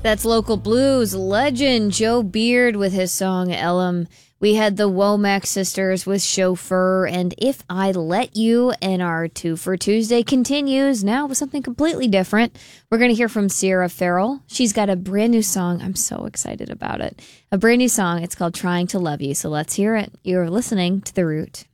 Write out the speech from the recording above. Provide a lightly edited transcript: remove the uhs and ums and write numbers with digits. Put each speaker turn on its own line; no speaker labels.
That's local blues legend Joe Beard with his song Elam. We had the Womack Sisters with Chauffeur and If I Let You, and our Two for Tuesday continues now with something completely different. We're going to hear from Sierra Farrell. She's got a brand new song. I'm so excited about it. A brand new song. It's called Trying to Love You. So let's hear it. You're listening to The Root.